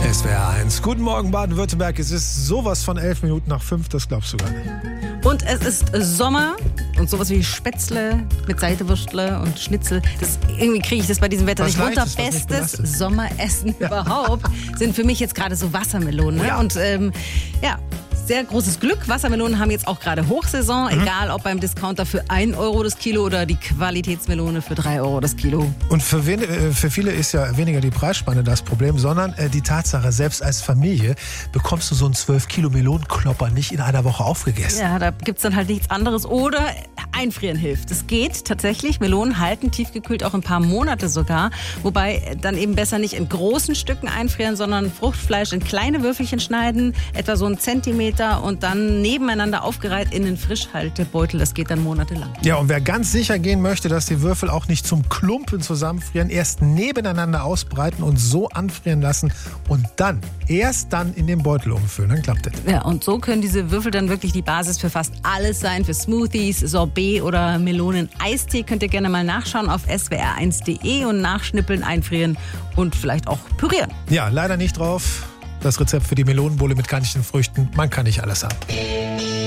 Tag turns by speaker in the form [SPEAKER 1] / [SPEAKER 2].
[SPEAKER 1] SWR 1. Guten Morgen, Baden-Württemberg. Es ist sowas von 11 Minuten nach 5, das glaubst du gar nicht.
[SPEAKER 2] Und es ist Sommer und sowas wie Spätzle mit Seitewürstle und Schnitzel. Irgendwie kriege ich das bei diesem Wetter
[SPEAKER 1] Was
[SPEAKER 2] nicht runter.
[SPEAKER 1] Leichtes, was nicht
[SPEAKER 2] Bestes
[SPEAKER 1] belastet.
[SPEAKER 2] Sommeressen überhaupt sind für mich jetzt gerade so Wassermelonen. Ne?
[SPEAKER 1] Ja.
[SPEAKER 2] Und sehr großes Glück. Wassermelonen haben jetzt auch gerade Hochsaison. Egal ob beim Discounter für 1 Euro das Kilo oder die Qualitätsmelone für 3 Euro das Kilo.
[SPEAKER 1] Und für viele ist ja weniger die Preisspanne das Problem, sondern die Tatsache, selbst als Familie bekommst du so einen 12 Kilo Melonenklopper nicht in einer Woche aufgegessen.
[SPEAKER 2] Ja, da gibt es dann halt nichts anderes. Oder einfrieren hilft. Es geht tatsächlich. Melonen halten tiefgekühlt auch ein paar Monate sogar. Wobei dann eben besser nicht in großen Stücken einfrieren, sondern Fruchtfleisch in kleine Würfelchen schneiden, etwa so 1 Zentimeter und dann nebeneinander aufgereiht in den Frischhaltebeutel. Das geht dann monatelang.
[SPEAKER 1] Ja, und wer ganz sicher gehen möchte, dass die Würfel auch nicht zum Klumpen zusammenfrieren, erst nebeneinander ausbreiten und so anfrieren lassen und erst dann in den Beutel umfüllen. Dann klappt das.
[SPEAKER 2] Ja, und so können diese Würfel dann wirklich die Basis für fast alles sein, für Smoothies, Sorbet oder Melonen-Eistee. Könnt ihr gerne mal nachschauen auf swr1.de und nachschnippeln, einfrieren und vielleicht auch pürieren.
[SPEAKER 1] Ja, leider nicht drauf. Das Rezept für die Melonenbowle mit Kaninchenfrüchten. Man kann nicht alles haben.